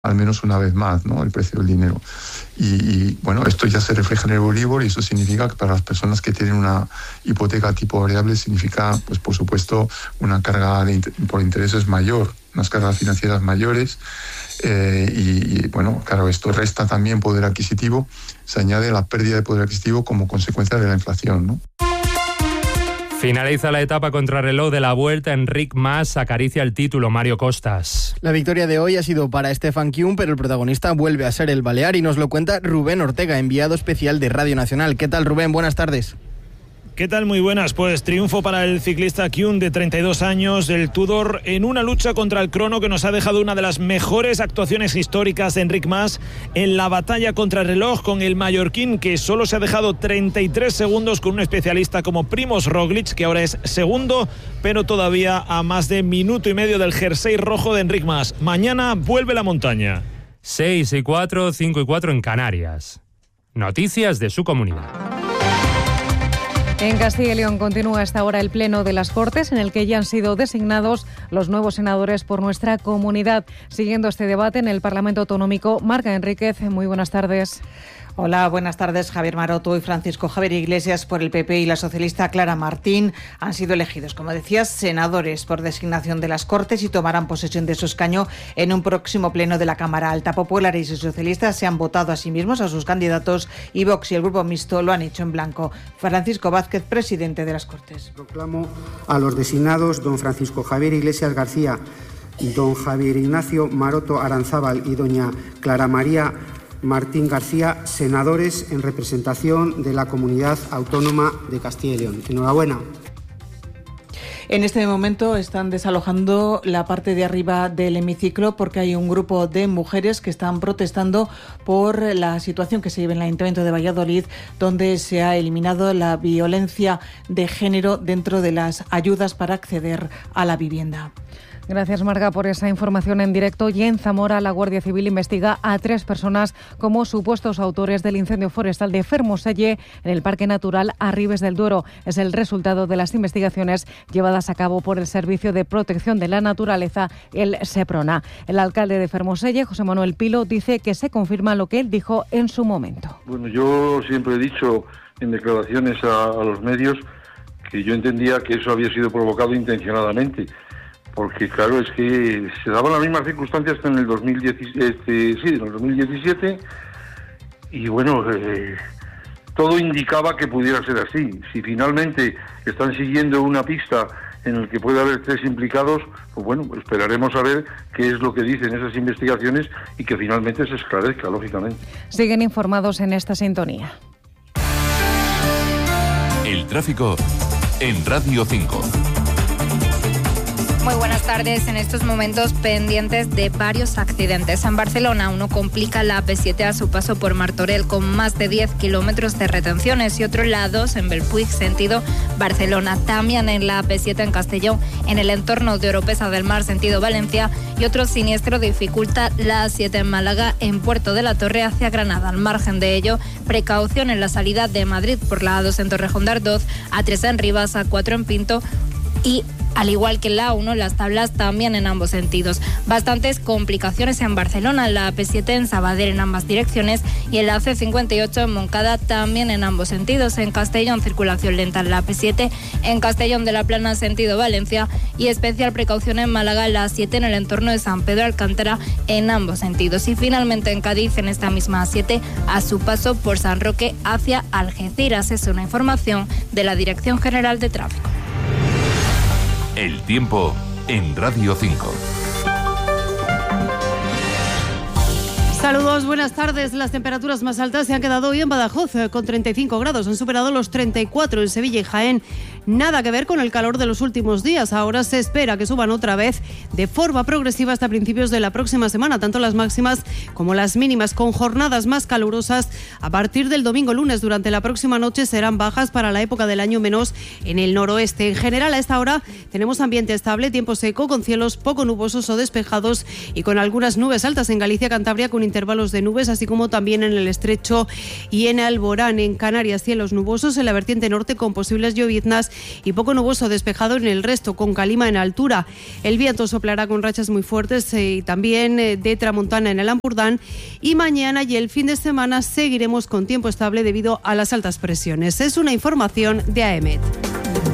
al menos una vez más, ¿no?, el precio del dinero. Y bueno, esto ya se refleja en el Euribor, y eso significa que para las personas que tienen una hipoteca tipo variable significa, pues por supuesto, una carga por intereses mayor, unas cargas financieras mayores. Y bueno, claro, esto resta también poder adquisitivo, se añade la pérdida de poder adquisitivo como consecuencia de la inflación, ¿no? Finaliza la etapa contrarreloj de la Vuelta. Enric Mas acaricia el título. Mario Costas. La victoria de hoy ha sido para Stefan Kuhn, pero el protagonista vuelve a ser el balear, y nos lo cuenta Rubén Ortega, enviado especial de Radio Nacional. ¿Qué tal, Rubén? Buenas tardes. ¿Qué tal? Muy buenas. Pues triunfo para el ciclista Kuhn, de 32 años, del Tudor, en una lucha contra el crono que nos ha dejado una de las mejores actuaciones históricas de Enric Mas en la batalla contra el reloj, con el mallorquín, que solo se ha dejado 33 segundos con un especialista como Primož Roglič, que ahora es segundo, pero todavía a más de minuto y medio del jersey rojo de Enric Mas. Mañana vuelve la montaña. 6:04, 5:04 en Canarias. Noticias de su comunidad. En Castilla y León continúa hasta ahora el Pleno de las Cortes, en el que ya han sido designados los nuevos senadores por nuestra comunidad. Siguiendo este debate en el Parlamento Autonómico, Marga Enríquez, muy buenas tardes. Hola, buenas tardes. Javier Maroto y Francisco Javier Iglesias por el PP y la socialista Clara Martín han sido elegidos, como decías, senadores por designación de las Cortes, y tomarán posesión de su escaño en un próximo pleno de la Cámara Alta. Populares y socialistas se han votado a sí mismos, a sus candidatos, y Vox y el Grupo Mixto lo han hecho en blanco. Francisco Vázquez, presidente de las Cortes. Proclamo a los designados don Francisco Javier Iglesias García, don Javier Ignacio Maroto Aranzábal y doña Clara María Martín García, senadores en representación de la Comunidad Autónoma de Castilla y León. Enhorabuena. En este momento están desalojando la parte de arriba del hemiciclo, porque hay un grupo de mujeres que están protestando por la situación que se vive en el Ayuntamiento de Valladolid, donde se ha eliminado la violencia de género dentro de las ayudas para acceder a la vivienda. Gracias, Marga, por esa información en directo. Y en Zamora, la Guardia Civil investiga a 3 personas como supuestos autores del incendio forestal de Fermoselle en el Parque Natural Arribes del Duero. Es el resultado de las investigaciones llevadas a cabo por el Servicio de Protección de la Naturaleza, el SEPRONA. El alcalde de Fermoselle, José Manuel Pilo, dice que se confirma lo que él dijo en su momento. Bueno, yo siempre he dicho en declaraciones a los medios que yo entendía que eso había sido provocado intencionadamente. Porque claro, es que se daban las mismas circunstancias que en el 2017, y bueno, todo indicaba que pudiera ser así. Si finalmente están siguiendo una pista en la que puede haber 3 implicados, pues bueno, esperaremos a ver qué es lo que dicen esas investigaciones y que finalmente se esclarezca, lógicamente. Siguen informados en esta sintonía. El tráfico en Radio 5. Muy buenas tardes. En estos momentos pendientes de varios accidentes. En Barcelona, uno complica la AP7 a su paso por Martorell, con más de 10 kilómetros de retenciones, y otro en la A2 en Bellpuig, sentido Barcelona. También en la AP7 en Castellón, en el entorno de Oropesa del Mar, sentido Valencia, y otro siniestro dificulta la A7 en Málaga, en Puerto de la Torre hacia Granada. Al margen de ello, precaución en la salida de Madrid por la A2 en Torrejón de Ardoz, A3 en Rivas, A4 en Pinto, y al igual que en la A1, las tablas también en ambos sentidos. Bastantes complicaciones en Barcelona, en la AP7 en Sabadell en ambas direcciones, y en la C58 en Moncada también en ambos sentidos. En Castellón, circulación lenta en la AP7, en Castellón de la Plana sentido Valencia, y especial precaución en Málaga, en la A7 en el entorno de San Pedro Alcántara en ambos sentidos. Y finalmente en Cádiz, en esta misma A7, a su paso por San Roque hacia Algeciras. Es una información de la Dirección General de Tráfico. El tiempo en Radio 5. Saludos, buenas tardes. Las temperaturas más altas se han quedado hoy en Badajoz, con 35 grados. Han superado los 34 en Sevilla y Jaén. Nada que ver con el calor de los últimos días. Ahora se espera que suban otra vez de forma progresiva hasta principios de la próxima semana, tanto las máximas como las mínimas, con jornadas más calurosas a partir del domingo. Lunes, durante la próxima noche, serán bajas para la época del año, menos en el noroeste. En general, a esta hora tenemos ambiente estable, tiempo seco, con cielos poco nubosos o despejados y con algunas nubes altas en Galicia, Cantabria, con intervalos de nubes, así como también en el estrecho y en Alborán. En Canarias, cielos nubosos en la vertiente norte con posibles lloviznas y poco nuboso despejado en el resto, con calima en altura. El viento soplará con rachas muy fuertes y también de tramontana en el Ampurdán, y mañana y el fin de semana seguiremos con tiempo estable debido a las altas presiones. Es una información de AEMET.